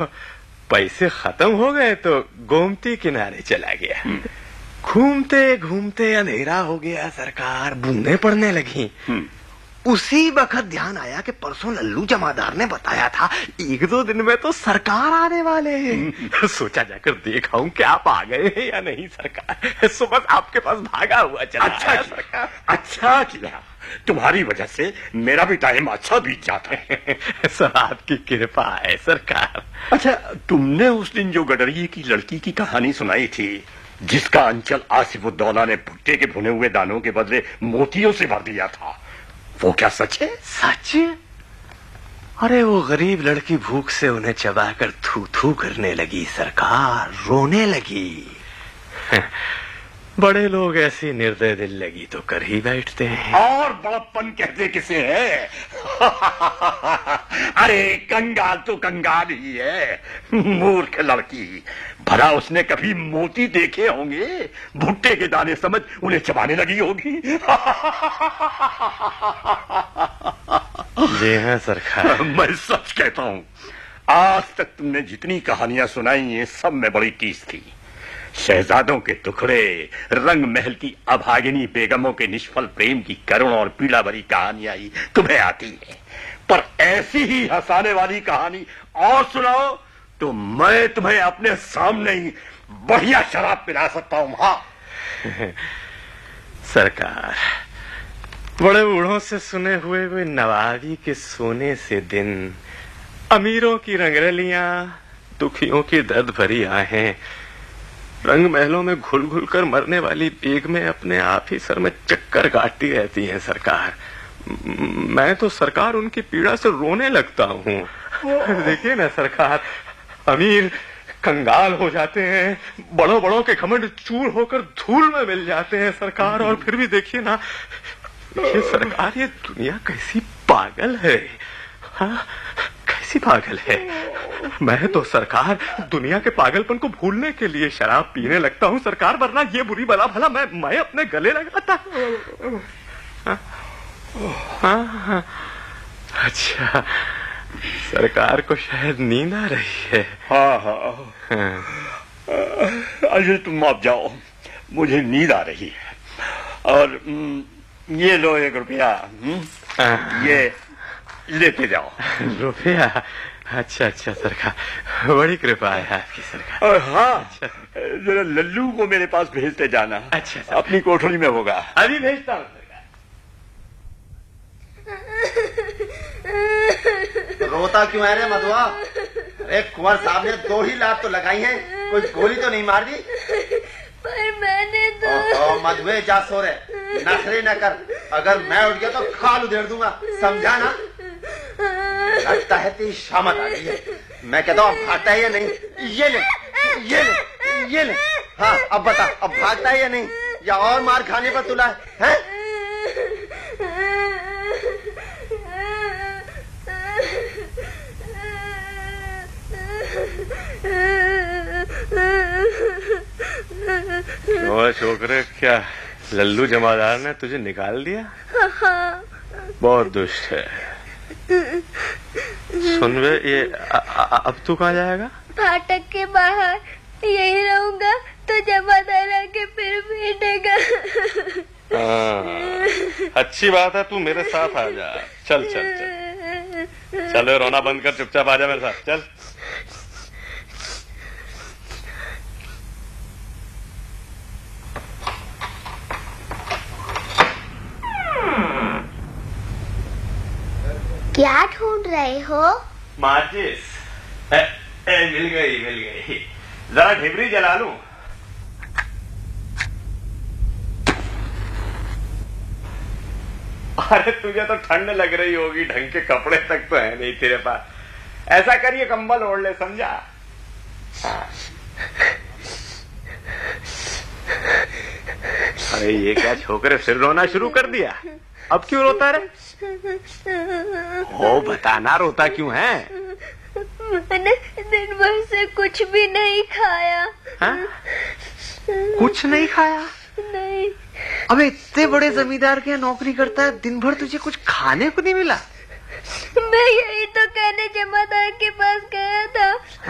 पैसे खत्म हो गए तो गोमती किनारे चला गया। घूमते घूमते अंधेरा हो गया सरकार, बूंदें पड़ने लगी। उसी वक्त ध्यान आया कि परसों लल्लू जमादार ने बताया था 1-2 दिन में तो सरकार आने वाले हैं। सोचा जाकर देखाऊं क्या आप आ गए हैं या नहीं सरकार। सुबह आपके पास भागा हुआ चला। अच्छा सरकार, अच्छा किया। तुम्हारी वजह से मेरा भी टाइम अच्छा बीत जाता है। सब आपकी कृपा है सरकार। अच्छा, तुमने उस दिन जो गडरिये की लड़की की कहानी सुनाई थी, जिसका अंचल आसिफुद्दौला ने भुट्टे के भुने हुए दानों के बदले मोतियों से भर दिया था, वो क्या सच है? सच? अरे वो गरीब लड़की भूख से उन्हें चबाकर थू थू करने लगी सरकार, रोने लगी। बड़े लोग ऐसी निर्दय दिल लगी तो कर ही बैठते हैं। और बड़प्पन कहते किसे है? अरे कंगाल तो कंगाल ही है, मूर्ख लड़की। भला उसने कभी मोती देखे होंगे? भुट्टे के दाने समझ उन्हें चबाने लगी होगी। जी हाँ सरकार। मैं सच कहता हूँ, आज तक तुमने जितनी कहानियां सुनाई हैं, सब में बड़ी टीस थी। शहजादों के टुकड़े, रंग महल की अभागिनी बेगमों के निष्फल प्रेम की करुण और पीड़ा भरी कहानियां ही तुम्हें आती है। पर ऐसी ही हंसाने वाली कहानी और सुनाओ तो मैं तुम्हें अपने सामने ही बढ़िया शराब पिला सकता हूं। हाँ सरकार, बड़े बूढ़ों से सुने हुए नवाबी के सोने से दिन, अमीरों की रंगरलियां, दुखियों की दर्द भरी आहें, रंग महलों में घुल घुल कर मरने वाली बेगमें अपने आप ही सर में चक्कर काटती रहती हैं सरकार। मैं तो सरकार उनकी पीड़ा से रोने लगता हूँ। देखिए ना सरकार, अमीर कंगाल हो जाते हैं, बड़ों बड़ों के घमंड चूर होकर धूल में मिल जाते हैं सरकार। और फिर भी देखिए ना, देखिए सरकार, ये दुनिया कैसी पागल है। हाँ, कैसी पागल है। मैं तो सरकार दुनिया के पागलपन को भूलने के लिए शराब पीने लगता हूँ सरकार, वरना ये बुरी बला भला मैं अपने गले लगाता। हाँ, अच्छा, सरकार को शायद नींद आ रही है। हाँ। अजय तुम आप जाओ, मुझे नींद आ रही है। और ये लो 1 रुपया, ये लेते जाओ। रुपया? अच्छा सरकार, बड़ी कृपा है आपकी सरकार। हाँ, अच्छा। जरा लल्लू को मेरे पास भेजते जाना। अच्छा अपनी कोठरी में होगा। अभी भेजता हूँ सरकार। रोता क्यों है रे मधुआ? अरे कुंवर साहब ने 2 ही लात तो लगाई हैं, कोई गोली तो नहीं मार दी? पर मैंने तो मधुए जा सो रे, नखरे न कर। अगर मैं उठ गया तो खाल उधेड़ दूंगा, समझा ना? लगता है तेरी शामत आ गई है। मैं कहता हूँ अब भागता है या नहीं? ये ले। हाँ, अब बता, अब भागता है या नहीं, या और मार खाने पर तुला है? क्यों छोकरे, क्या लल्लू जमादार ने तुझे निकाल दिया? बहुत दुष्ट है। सुन वे, ये अब तू कहाँ जाएगा? फाटक के बाहर यही रहूंगा तो जमादार आके फिर भेटेगा। अच्छी बात है, तू मेरे साथ आ जा। चल चलो, रोना बंद कर, चुपचाप आ जा मेरे साथ। चल। क्या ढूंढ रहे हो? माचिस। मिल गई। जरा ढिबरी जला लूं? अरे तुझे तो ठंड लग रही होगी, ढंग के कपड़े तक तो है नहीं तेरे पास। ऐसा करिए, कंबल ओढ़ ले, समझा? अरे ये क्या छोकरे, फिर रोना शुरू कर दिया? अब क्यों रोता रे? हो बताना, रोता क्यों है? मैंने दिन भर से कुछ भी नहीं खाया। हा? कुछ नहीं खाया? नहीं। अबे इतने बड़े जमींदार के यहाँ नौकरी करता है, दिन भर तुझे कुछ खाने को नहीं मिला? मैं यही तो कहने जमादार के पास गया था।